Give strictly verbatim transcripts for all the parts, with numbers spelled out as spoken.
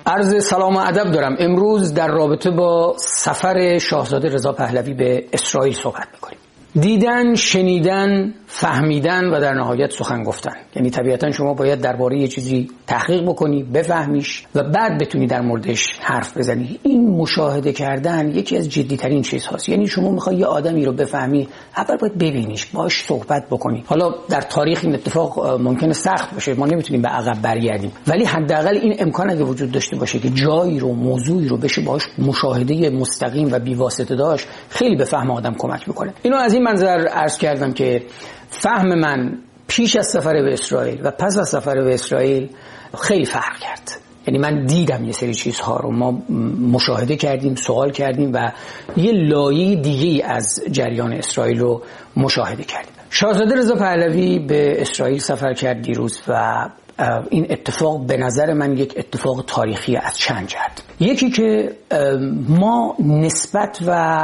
عرض سلام و ادب دارم. امروز در رابطه با سفر شاهزاده رضا پهلوی به اسرائیل صحبت می‌کنیم. دیدن، شنیدن، فهمیدن و در نهایت سخن گفتن. یعنی طبیعتا شما باید درباره یه چیزی تحقیق بکنی، بفهمیش و بعد بتونی در موردش حرف بزنی. این مشاهده کردن یکی از جدی‌ترین چیزهاست. یعنی شما می‌خوای یه آدمی رو بفهمی، اول باید ببینیش، باهاش صحبت بکنی. حالا در تاریخ این اتفاق ممکنه سخت باشه، ما نمیتونیم به عقب برگردیم، ولی حداقل این امکان اگه وجود داشته باشه که جایی رو، موضوعی رو بشه باهاش مشاهده مستقیم و بی‌واسطه داشت، خیلی به فهم آدم کمک می‌کنه. اینو از این منظر عرض کردم که فهم من پیش از سفر به اسرائیل و پس از سفر به اسرائیل خیلی فرق کرد. یعنی من دیدم یه سری چیزها رو، ما مشاهده کردیم، سوال کردیم و یه لایه دیگه از جریان اسرائیل رو مشاهده کردیم. شاهزاده رضا پهلوی به اسرائیل سفر کرد دیروز و این اتفاق به نظر من یک اتفاق تاریخی از چند جهت. یکی که ما نسبت و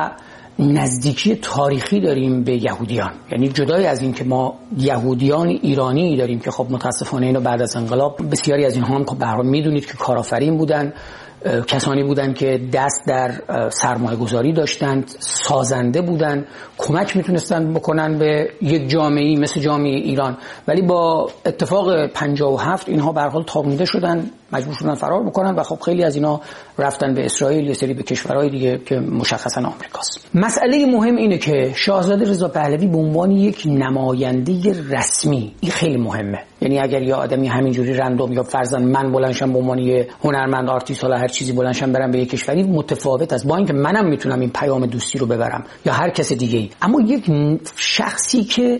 نزدیکی تاریخی داریم به یهودیان، یعنی جدای از این که ما یهودیان ایرانی داریم که خب متاسفانه اینو بعد از انقلاب بسیاری از اینها هم که به هر حال میدونید که کارآفرین بودن، کسانی بودن که دست در سرمایه گذاری داشتند، سازنده بودن، کمک میتونستن بکنن به یک جامعه‌ای مثل جامعه ایران، ولی با اتفاق پنجاه و هفت اینها به هر حال تابونده شدن، مجبور شدن فرار بکنن و خب خیلی از اینا رفتن به اسرائیل، یه سری به کشورهای دیگه که مشخصا آمریکاست. مسئله مهم اینه که شاهزاده رضا پهلوی به عنوان یک نماینده رسمی، این خیلی مهمه. یعنی اگر یه آدمی همینجوری رندوم یا فرضاً من بلندشم به عنوان یه هنرمند، آرتیست، حالا هر چیزی بلندشم برم به یک کشوری، متفاوت است با اینکه منم میتونم این پیام دوستی رو ببرم یا هر کس دیگه‌ای، اما یک شخصی که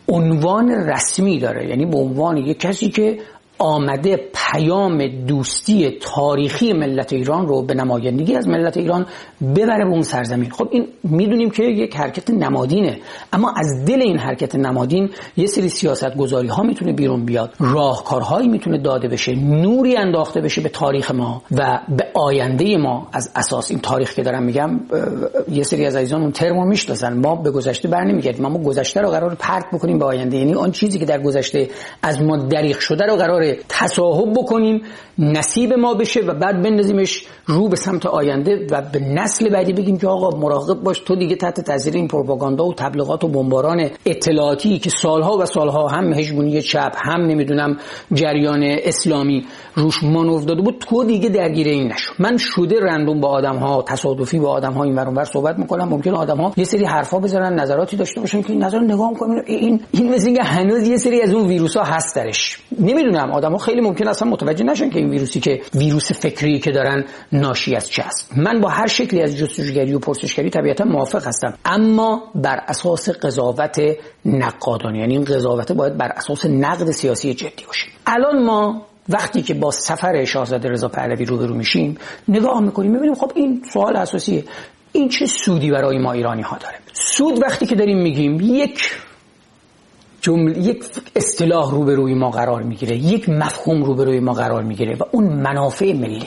عنوان رسمی داره، یعنی به عنوان یک کسی که آمده پیام دوستی تاریخی ملت ایران رو به نمایندگی از ملت ایران ببره به اون سرزمین. خب این میدونیم که یک حرکت نمادینه، اما از دل این حرکت نمادین یه سری سیاست گذاری ها میتونه بیرون بیاد، راهکارهایی میتونه داده بشه، نوری انداخته بشه به تاریخ ما و به آینده ما. از اساس این تاریخ که دارم میگم، یه سری از عزیزان اون ترمو میشناسن، ما به گذشته برنمیگردیم، ما گذشته رو قرار پرت بکنیم به آینده. یعنی آن چیزی که در گذشته از ما دریغ شده رو قرار تصاحب بکنیم، نصیب ما بشه و بعد بندازیمش رو به سمت آینده و به نسل بعدی بگیم که آقا مراقب باش، تو دیگه تحت تاثیر این پروپاگاندا و تبلیغات و بمباران اطلاعاتی که سالها و سالها هم هژمونی چپ هم نمیدونم جریان اسلامی روش مانور داده بود، تو دیگه درگیر این نشو. من شده رندوم با آدم‌ها، تصادفی با آدم‌ها این ور اون ور صحبت می‌کنم، ممکنه آدم‌ها یه سری حرفا بزنن، نظراتی داشته باشن که این نظر نگاه می‌کنم این این مثل اینکه هنوز یه سری از اون ویروس‌ها هست درش. نمیدونم آدم‌ها خیلی ممکن اصلا متوجه نشن که این ویروسی که ویروس فکری که دارن ناشی از چه است. من با هر شکلی از جستجوگری و پرسشگری طبیعتا موافق هستم، اما بر اساس قضاوت نقادانه. یعنی این قضاوت باید بر اساس نقد سیاسی جدی باشه. الان ما وقتی که با سفر شاهزاده رضا پهلوی روبرو میشیم، نگاه میکنیم میبینیم خب این سوال اساسیه، این چه سودی برای ما ایرانی ها داره؟ سود وقتی که داریم میگیم، یک جمله، یک اصطلاح روبروی ما قرار میگیره، یک مفهوم روبروی ما قرار میگیره و اون منافع ملی،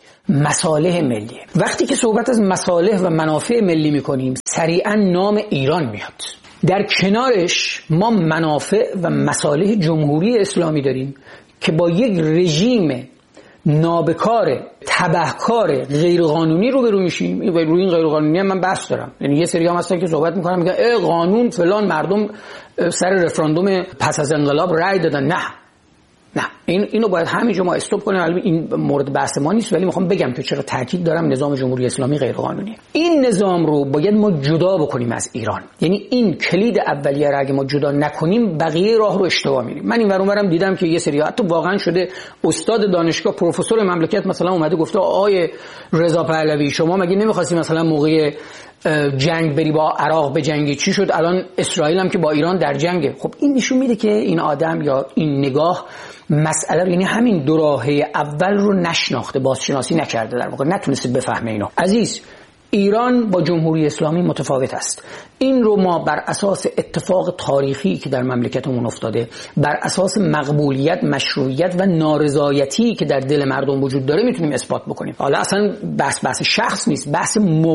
مصالح ملی. وقتی که صحبت از مصالح و منافع ملی میکنیم، سریعا نام ایران میاد. در کنارش ما منافع و مصالح جمهوری اسلامی داریم که با یک رژیم نابکار، تبهکار، غیرقانونی روبرو میشیم. و روی این غیرقانونی هم من بحث دارم. یعنی یه سری هم هستن که صحبت میکنن میگن ای قانون فلان، مردم سر رفراندوم پس از انقلاب رأی دادن. نه نه، این اینو باید همینجا ما استاپ کنیم. البته این مورد بحث ما نیست، ولی میخوام بگم که چرا تاکید دارم نظام جمهوری اسلامی غیر قانونیه. این نظام رو باید ما جدا بکنیم از ایران. یعنی این کلید اولیه رو اگه ما جدا نکنیم، بقیه راه رو اشتباه میریم. من این ورانورم دیدم که یه سری حتی واقعا شده استاد دانشگاه، پروفسور مملکت مثلا اومده گفته آقای رضا پهلوی شما مگه نمیخواستی مثلا موقع جنگ بری با عراق به جنگی، چی شد الان اسرائیل هم که با ایران در جنگه؟ خب این نشون میده که این آدم یا این نگاه مسئله رو، یعنی همین دو راهه اول رو نشناخته، بازشناسی نکرده، در واقع نتونسته بفهمه اینو. عزیز، ایران با جمهوری اسلامی متفاوت است. این رو ما بر اساس اتفاق تاریخی که در مملکتمون افتاده، بر اساس مقبولیت، مشروعیت و نارضایتی که در دل مردم وجود داره میتونیم اثبات بکنیم. حالا اصلا بحث بحث شخص نیست، بحث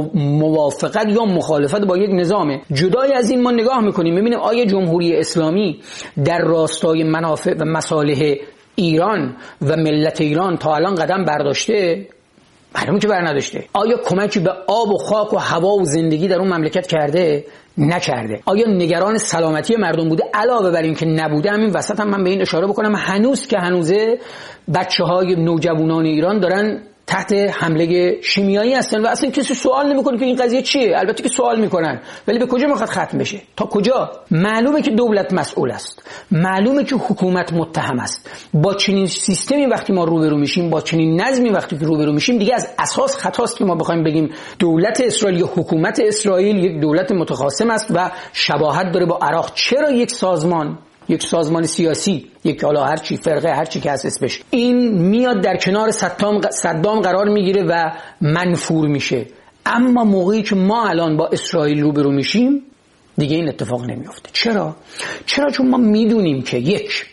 موافقت یا مخالفت با یک نظامه. جدای از این ما نگاه میکنیم میبینیم آیا جمهوری اسلامی در راستای منافع و مصالح ایران و ملت ایران تا الان قدم برداشته؟ معلومه که بر نداشته. آیا کمکی به آب و خاک و هوا و زندگی در اون مملکت کرده؟ نکرده. آیا نگران سلامتی مردم بوده؟ علاوه بر این که نبوده، همین وسط هم من به این اشاره بکنم هنوز که هنوزه بچه‌های نوجوانان ایران دارن تحت حمله شیمیایی هستن و اصلا کسی سوال نمیکنه که این قضیه چیه. البته که سوال میکنن، ولی به کجا میخواد ختم بشه؟ تا کجا؟ معلومه که دولت مسئول است، معلومه که حکومت متهم است. با چنین سیستمی وقتی ما روبرو میشیم، با چنین نظمی وقتی که روبرو میشیم، دیگه از اساس خطاست که ما بخوایم بگیم دولت اسرائیل یا حکومت اسرائیل یک دولت متخاصم است و شباهت داره با عراق. چرا یک سازمان یک سازمان سیاسی، یک حالا هر چی فرقه هر چی که اساس بشه، این میاد در کنار صدام صدام قرار میگیره و منفور میشه، اما موقعی که ما الان با اسرائیل روبرو میشیم دیگه این اتفاق نمیفته. چرا؟ چرا چون ما میدونیم که یک،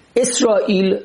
اسرائیل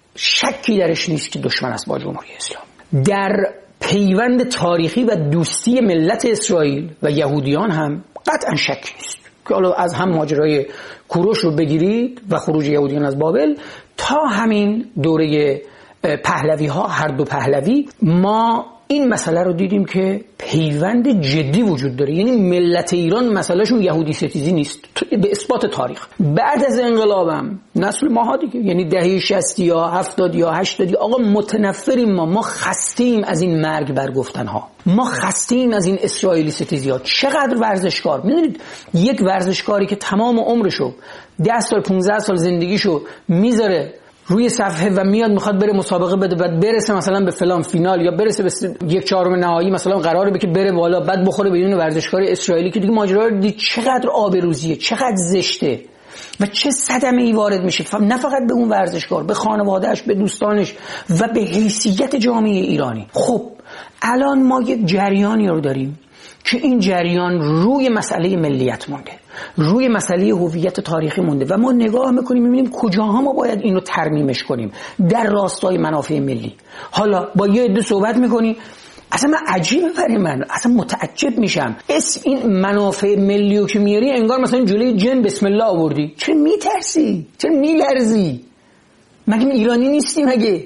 شکی درش نیست که دشمن است با جمهوری اسلامی. در پیوند تاریخی و دوستی ملت اسرائیل و یهودیان هم قطعا شکی نیست که حالا از هم ماجرای کوروش رو بگیرید و خروج یهودیان از بابل تا همین دوره پهلوی ها، هر دو پهلوی، ما این مسئله رو دیدیم که پیوند جدی وجود داره. یعنی ملت ایران مسئلهشون یهودی ستیزی نیست به اثبات تاریخ. بعد از انقلابم نسل ماها دیگه، یعنی دهه شصت یا هفتاد یا هشتاد، آقا متنفریم ما ما خستیم از این مرگ بر گفتن ها، ما خستیم از این اسرائیلی ستیزی ها. چقدر ورزشکار، میدونید یک ورزشکاری که تمام عمرشو ده سال پانزده سال زندگیشو میذاره روی صفحه و میاد میخواد بره مسابقه بده، بعد برسه مثلا به فلان فینال یا برسه به یک چهارم نهایی، مثلا قراره که بره بالا، بعد بخوره به این ورزشکار اسرائیلی که دیگه ماجرا رو دید چقدر آبروریه، چقدر زشته و چه صدمه ای وارد میشه، نه فقط به اون ورزشکار، به خانواده‌اش، به دوستانش و به حیثیت جامعه ایرانی. خب الان ما یک جریانی رو داریم که این جریان روی مسئله ملیت مونده، روی مسئله هویت تاریخی مونده و ما نگاه میکنیم میبینیم کجاها ما باید اینو ترمیمش کنیم در راستای منافع ملی. حالا با یه عده صحبت میکنی، اصلا من عجیبه برای من، اصلا متعجب میشم، اس این منافع ملی رو که میاری انگار مثلا جلوی جن بسم الله آوردی. چرا میترسی؟ چرا میلرزی؟ مگه ایرانی نیستی؟ مگه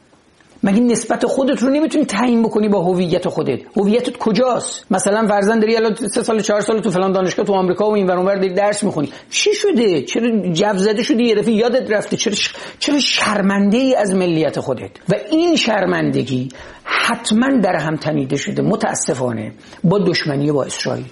مگه نسبت خودت رو نمیتونی تعیین بکنی با هویت خودت؟ هویتت کجاست؟ مثلا فرضاً داری الان سه سال چهار سال تو فلان دانشگاه تو آمریکا و این ور اون ور داری درس میخونی، چی شده؟ چرا جو زده شدی؟ یه دفعه یادت رفته؟ چرا چرا شرمنده ای از ملیت خودت؟ و این شرمندگی حتما در هم تنیده شده متاسفانه با دشمنی با اسرائیل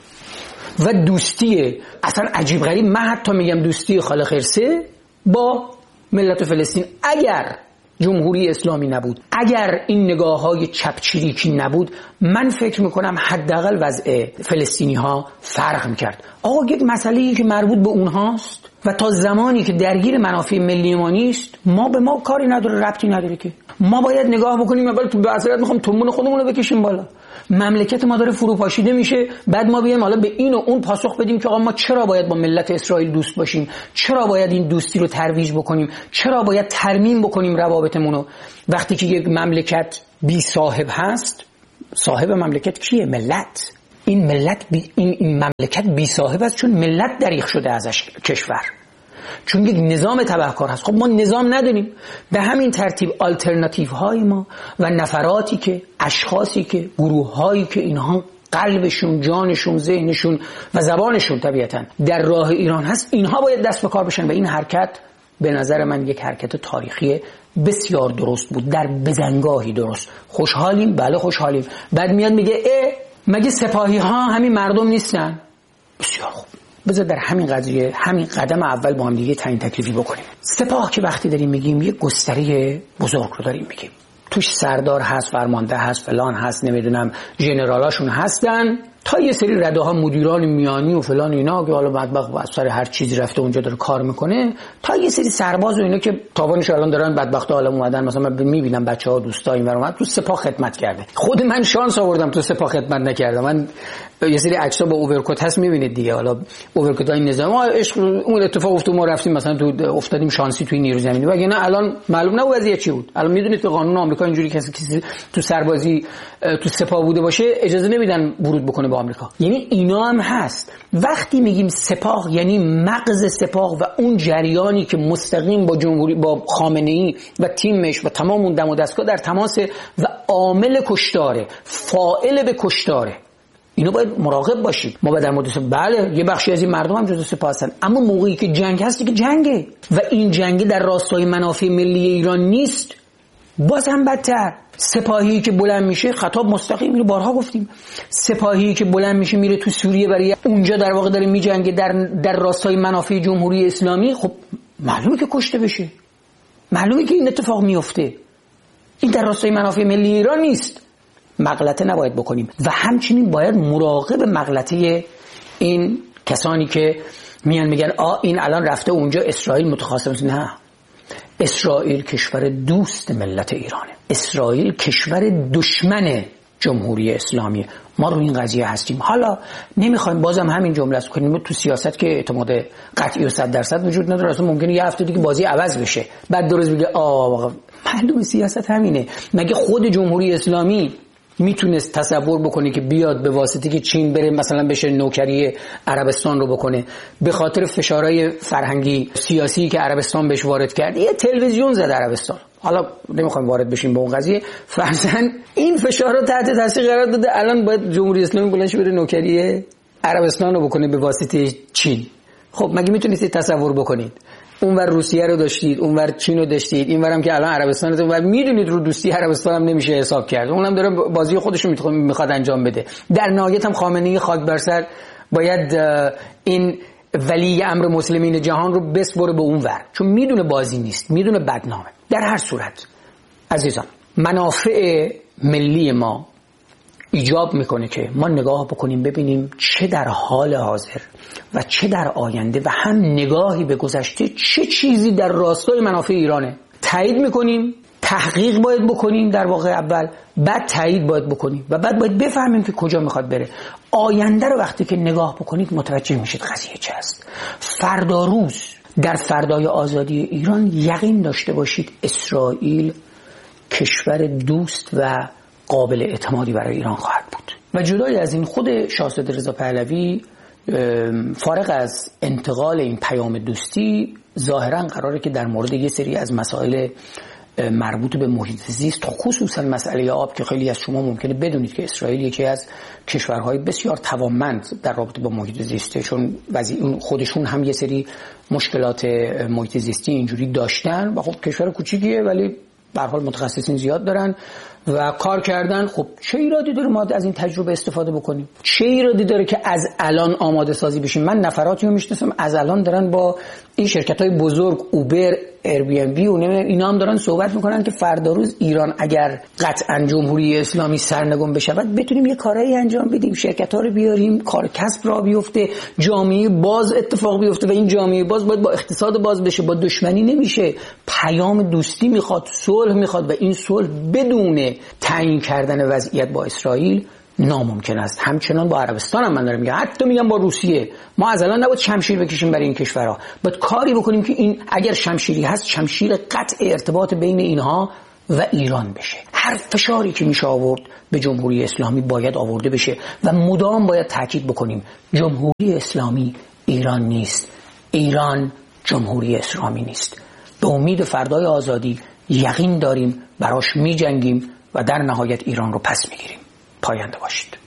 و دوستی اصلا عجیب غریب، من حتی میگم دوستی خاله خرسه با ملت فلسطین. اگر جمهوری اسلامی نبود، اگر این نگاه‌های چپچریکی نبود، من فکر میکنم حداقل وضع فلسطینی ها فرق میکرد. آقا یک مسئله‌ای که مربوط به اونهاست و تا زمانی که درگیر منافع ملی ما نیست، ما به ما کاری نداره، ربطی نداره که ما باید نگاه بکنیم اول تو به اصالت میخوام تومون خودمون رو بکشیم بالا. مملکت ما داره فروپاشیده میشه، بعد ما بیایم حالا به این و اون پاسخ بدیم که آقا ما چرا باید با ملت اسرائیل دوست باشیم، چرا باید این دوستی رو ترویج بکنیم، چرا باید ترمیم بکنیم روابطمون رو، وقتی که یک مملکت بی صاحب هست. صاحب مملکت کیه؟ ملت. این ملت بی این, این مملکت بی صاحب است چون ملت دریغ شده ازش کشور، چون یک نظام تبهکار هست. خب ما نظام نداریم، به همین ترتیب آلترناتیو های ما و نفراتی که اشخاصی که گروه هایی که اینها قلبشون، جانشون، ذهنشون و زبانشون طبیعتاً در راه ایران هست، اینها باید دست به کار بشن و این حرکت به نظر من یک حرکت تاریخی بسیار درست بود، در بزنگاهی درست. خوشحالیم؟ بله خوشحالیم. بعد میاد میگه اه مگه سپاهی ها همین مردم نیستن؟ بسیار خوب، بذار در همین قضیه همین قدم اول با هم دیگه تعیین تکلیفی بکنیم. سپاه که وقتی داریم میگیم یه گستره بزرگ رو داریم میگیم، توش سردار هست، فرمانده هست، فلان هست، نمیدونم ژنرالاشون هستن، تا یه سری رده ها مدیران میانی و فلان اینا که حالا بدبخت با اثر هر چیزی رفته اونجا داره کار میکنه، تا یه سری سرباز و اینا که تاوانش الان دارن بدبخت عالم اومدن. مثلا من میبینم بچه‌ها دوستا اینور اومد تو سپاه خدمت کرده، خود من شانس آوردم تو سپاه خدمت نکردم. من یه سری عکس‌ها با اوورکوت هست میبینید دیگه، حالا اوورکوتای نظامی ما عشق اون اتفاق افتاد، ما رفتیم مثلا تو افتادیم شانسی توی نیروی زمینی، وگرنه الان معلوم نه وضعیت چی بود. الان میدونید که قانون آمریکا اینجوری کسی کسی تو سربازی تو سپاه بوده باشه اجازه نمیدن ورود بکنه با آمریکا. یعنی اینا هم هست. وقتی میگیم سپاه یعنی مغز سپاه و اون جریانی که مستقیم با جمهوری با خامنه‌ای و تیمش و تمام اون دم و دستگاه در تماس و عامل کشتاره، فاعل به کشتاره، اینو باید مراقب باشید. ما باید در مورد بله یه بخشی از این مردم هم جزء سپاه هستن، اما موقعی که جنگ هست که جنگه و این جنگ در راستای منافع ملی ایران نیست. باز هم بدتر، سپاهی که بلند میشه، خطاب مستقیم میره، بارها گفتیم، سپاهی که بلند میشه میره تو سوریه برای اونجا در واقع داره میجنگه در در راستای منافع جمهوری اسلامی، خب معلومه که کشته بشه، معلومه که این اتفاق میفته. این در راستای منافع ملی ایران نیست. مغلطه نباید بکنیم و همچنین باید مراقب مغلطه این کسانی که میان میگن آ این الان رفته اونجا اسرائیل متخاصم. نه، اسرائیل کشور دوست ملت ایرانه، اسرائیل کشور دشمن جمهوری اسلامی. ما رو این قضیه هستیم. حالا نمیخوایم بازم همین جمله است کنیم تو سیاست که اعتماد قطعی و صد درصد وجود نداره. اصلا ممکنه یه هفته دیگه بازی عوض بشه، بعد دو روز بگه آ معلومه سیاست همینه. مگه خود جمهوری اسلامی میتونست تصور بکنه که بیاد به واسطه که چین بره مثلا بشه نوکری عربستان رو بکنه به خاطر فشارهای فرهنگی سیاسی که عربستان بهش وارد کرد؟ یه تلویزیون زد عربستان. حالا نمیخوایم وارد بشیم به اون قضیه، فرضاً این فشار رو تحت تاثیر قرار داده، الان باید جمهوری اسلامی بلند شه بره نوکری عربستان رو بکنه به واسطه چین. خب مگه میتونید تصور بکنید؟ اونور روسیه رو داشتید، اونور چین رو داشتید، اینورم که الان عربستان رو، و میدونید رو دوستی عربستان هم نمیشه حساب کرد، اونم داره بازی خودش رو میخواد انجام بده. در نهایت هم خامنه‌ای خاک بر سر باید این ولی امر مسلمین جهان رو بسپره به اونور، چون میدونه بازی نیست، میدونه بدنامه. در هر صورت عزیزان، منافع ملی ما ایجاب میکنه که ما نگاه بکنیم ببینیم چه در حال حاضر و چه در آینده و هم نگاهی به گذشته چه چیزی در راستای منافع ایرانه. تایید میکنیم، تحقیق باید بکنیم در واقع اول، بعد تایید باید بکنیم و بعد باید بفهمیم که کجا میخواد بره. آینده رو وقتی که نگاه بکنید متوجه میشید قضیه چه است. فردا روز در فردای آزادی ایران یقین داشته باشید اسرائیل کشور دوست و قابل اعتمادی برای ایران خواهد بود. و جدای از این، خود شاهزاده رضا پهلوی فارغ از انتقال این پیام دوستی ظاهرا قراره که در مورد یه سری از مسائل مربوط به محیط زیست، خصوصا مسئله آب که خیلی از شما ممکنه بدونید که اسرائیل یکی از کشورهای بسیار توانمند در رابطه با محیط زیسته، چون وضعیت خودشون هم یه سری مشکلات محیط زیستی اینجوری داشتن و خب کشور کوچیکیه ولی به هر حال متخصصین زیاد دارن و کار کردن. خب چه ایرادی داره ما از این تجربه استفاده بکنیم؟ چه ایرادی داره که از الان آماده سازی بشیم؟ من نفراتی رو میشناسم از الان دارن با این شرکت‌های بزرگ اوبر، ایر بی ام بی و اینا هم دارن صحبت میکنن که فردا روز ایران اگر قطعا جمهوری اسلامی سرنگون بشود بتونیم یه کارایی انجام بدیم، شرکت‌ها رو بیاریم، کار کسب را بیفته، جامعه باز اتفاق بیفته و این جامعه باز باید با اقتصاد باز بشه، با دشمنی نمیشه. پیام دوستی میخواد، صلح میخواد و این صلح بدون تعیین کردن وضعیت با اسرائیل ناممکن است. همچنان با عربستان هم من دارم میگم، حتی میگم با روسیه، ما از الان نباید شمشیر بکشیم برای این کشورها، باید کاری بکنیم که این اگر شمشیری هست شمشیر قطع ارتباط بین اینها و ایران بشه. هر فشاری که میشه آورد به جمهوری اسلامی باید آورده بشه و مدام باید تاکید بکنیم جمهوری اسلامی ایران نیست، ایران جمهوری اسلامی نیست. به امید فردای آزادی یقین داریم براش میجنگیم و در نهایت ایران رو پس میگیریم. پاینده باشید.